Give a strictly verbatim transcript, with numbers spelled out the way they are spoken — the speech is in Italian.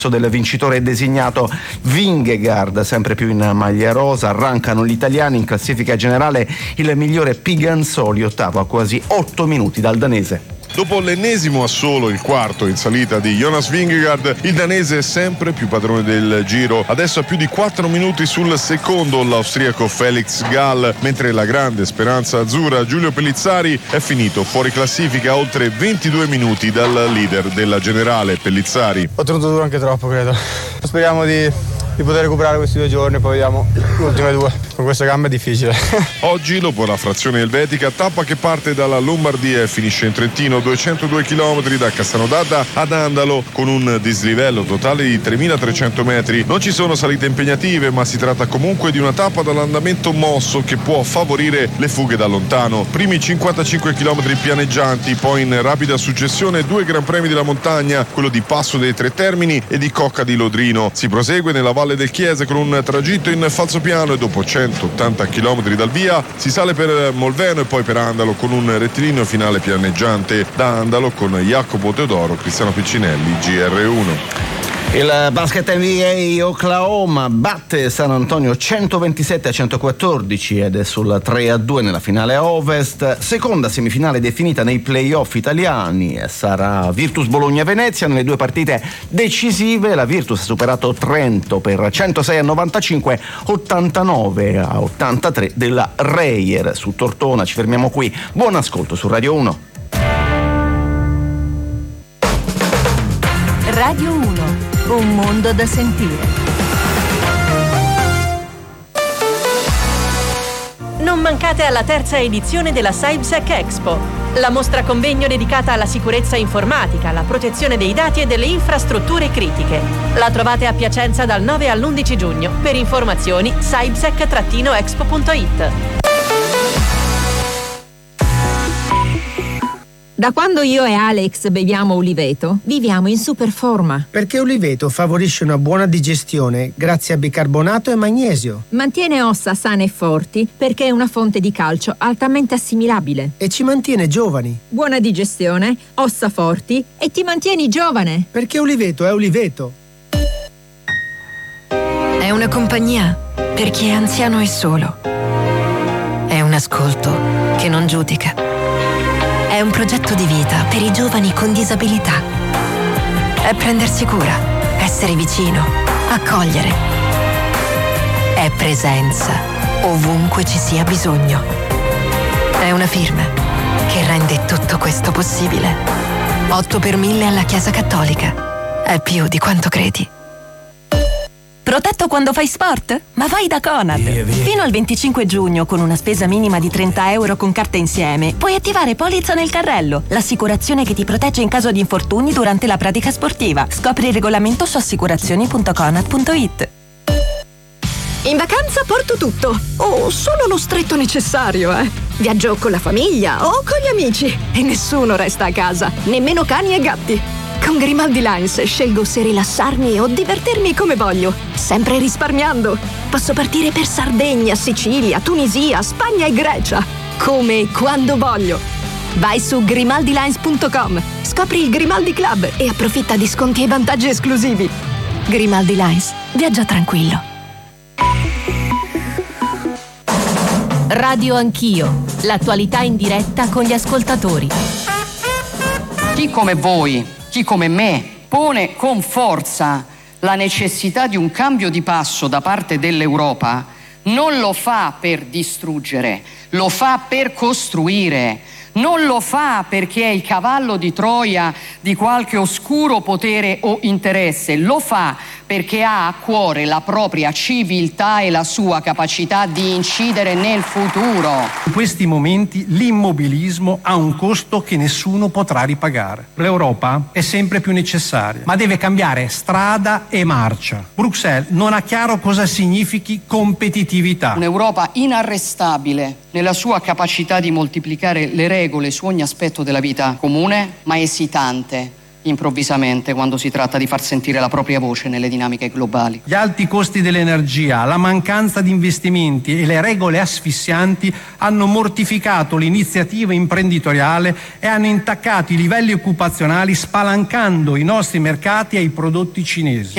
del vincitore designato Vingegaard, sempre più in maglia rosa. Arrancano gli italiani in classifica generale, il migliore Piganzoli, ottavo a quasi otto minuti dal danese. Dopo l'ennesimo assolo, il quarto in salita di Jonas Vingegaard, il danese è sempre più padrone del giro. Adesso ha più di quattro minuti sul secondo l'austriaco Felix Gall, mentre la grande speranza azzurra Giulio Pellizzari è finito fuori classifica a oltre ventidue minuti dal leader della generale. Pellizzari: ho tenuto duro anche troppo, credo. Speriamo di, di poter recuperare questi due giorni, poi vediamo le ultime due. Con questa gamba è difficile. Oggi, dopo la frazione elvetica, tappa che parte dalla Lombardia e finisce in Trentino, duecentodue chilometri da Castanodata ad Andalo, con un dislivello totale di tremilatrecento metri. Non ci sono salite impegnative, ma si tratta comunque di una tappa dall'andamento mosso che può favorire le fughe da lontano. Primi cinquantacinque chilometri pianeggianti, poi in rapida successione due Gran Premi della montagna, quello di Passo dei Tre Termini e di Cocca di Lodrino. Si prosegue nella Valle del Chiese con un tragitto in falsopiano e dopo centottanta chilometri dal via si sale per Molveno e poi per Andalo con un rettilineo finale pianeggiante. Da Andalo con Jacopo Teodoro, Cristiano Piccinelli, G R uno. Il basket N B A Oklahoma batte San Antonio centoventisette a centoquattordici ed è sul tre a due nella finale ovest. Seconda semifinale definita nei playoff italiani, sarà Virtus Bologna-Venezia. Nelle due partite decisive la Virtus ha superato Trento per centosei a novantacinque, ottantanove a ottantatré della Reyer su Tortona. Ci fermiamo qui, buon ascolto su Radio uno. Radio uno, un mondo da sentire. Non mancate alla terza edizione della SyBSEC Expo, la mostra convegno dedicata alla sicurezza informatica, alla protezione dei dati e delle infrastrutture critiche. La trovate a Piacenza dal nove all'undici giugno. Per informazioni sybsec expo punto it. Da quando io e Alex beviamo Uliveto, viviamo in super forma. Perché Uliveto favorisce una buona digestione grazie a bicarbonato e magnesio. Mantiene ossa sane e forti perché è una fonte di calcio altamente assimilabile. E ci mantiene giovani. Buona digestione, ossa forti e ti mantieni giovane. Perché Uliveto è Uliveto. È una compagnia per chi è anziano e solo. È un ascolto che non giudica. È un progetto di vita per i giovani con disabilità. È prendersi cura, essere vicino, accogliere. È presenza ovunque ci sia bisogno. È una firma che rende tutto questo possibile. otto per mille alla Chiesa Cattolica. È più di quanto credi. Protetto quando fai sport? Ma vai da Conad! Fino al venticinque giugno, con una spesa minima di trenta euro con carta insieme, puoi attivare Polizza nel carrello, l'assicurazione che ti protegge in caso di infortuni durante la pratica sportiva. Scopri il regolamento su assicurazioni punto conad punto it. In vacanza porto tutto, o solo lo stretto necessario, eh. Viaggio con la famiglia o con gli amici e nessuno resta a casa, nemmeno cani e gatti. Con Grimaldi Lines scelgo se rilassarmi o divertirmi come voglio, sempre risparmiando. Posso partire per Sardegna, Sicilia, Tunisia, Spagna e Grecia, come e quando voglio. Vai su grimaldi lines punto com, scopri il Grimaldi Club e approfitta di sconti e vantaggi esclusivi. Grimaldi Lines, viaggia tranquillo. Radio Anch'io, l'attualità in diretta con gli ascoltatori. Chi come voi, chi come me, pone con forza la necessità di un cambio di passo da parte dell'Europa, non lo fa per distruggere, lo fa per costruire. Non lo fa perché è il cavallo di Troia di qualche oscuro potere o interesse, lo fa perché ha a cuore la propria civiltà e la sua capacità di incidere nel futuro. In questi momenti l'immobilismo ha un costo che nessuno potrà ripagare. L'Europa è sempre più necessaria, ma deve cambiare strada e marcia. Bruxelles non ha chiaro cosa significhi competitività. Un'Europa inarrestabile nella sua capacità di moltiplicare le regole su ogni aspetto della vita comune, ma esitante improvvisamente quando si tratta di far sentire la propria voce nelle dinamiche globali. Gli alti costi dell'energia, la mancanza di investimenti e le regole asfissianti hanno mortificato l'iniziativa imprenditoriale e hanno intaccato i livelli occupazionali, spalancando i nostri mercati ai prodotti cinesi.